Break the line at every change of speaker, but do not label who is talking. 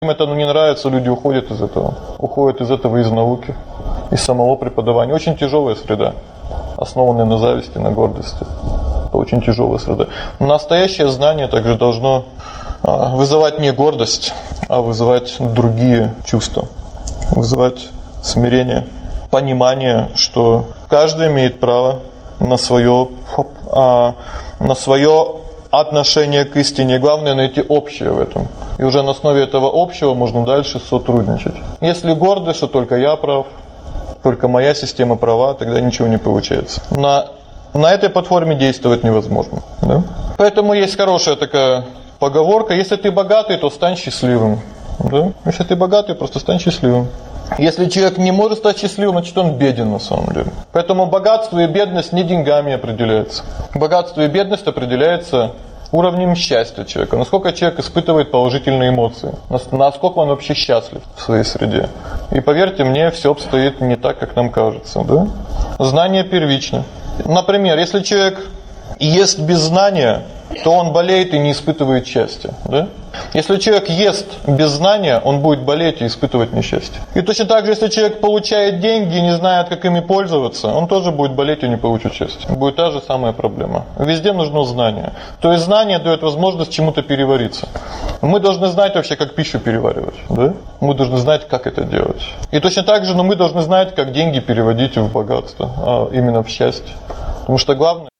Им это не нравится, люди уходят из этого. Уходят из этого из науки, из самого преподавания. Очень тяжелая среда, основанная на зависти, на гордости. Это очень тяжелая среда. Настоящее знание также должно вызывать не гордость, а вызывать другие чувства. Вызывать смирение, понимание, что каждый имеет право на свое отношение к истине. Главное найти общее в этом. И уже на основе этого общего можно дальше сотрудничать. Если гордость, что только я прав, только моя система права, тогда ничего не получается. На этой платформе действовать невозможно. Да? Поэтому есть хорошая такая поговорка: если ты богатый, то стань счастливым. Да? Если ты богатый, просто стань счастливым. Если человек не может стать счастливым, значит он беден на самом деле. Поэтому богатство и бедность не деньгами определяются. Богатство и бедность определяется уровнем счастья человека. Насколько человек испытывает положительные эмоции. Насколько он вообще счастлив в своей среде. И поверьте мне, все обстоит не так, как нам кажется. Да? Знание первично. Например, если человек ест без знания, то он болеет и не испытывает счастья. Да? Если человек ест без знания, он будет болеть и испытывать несчастье. И точно так же, если человек получает деньги и не знает, как ими пользоваться, он тоже будет болеть и не получит счастья. Будет та же самая проблема. Везде нужно знание. То есть знание дает возможность чему-то перевариться. Мы должны знать вообще, как пищу переваривать. Да? Мы должны знать, как это делать. И точно так же, мы должны знать, как деньги переводить в богатство, а именно в счастье. Потому что главное...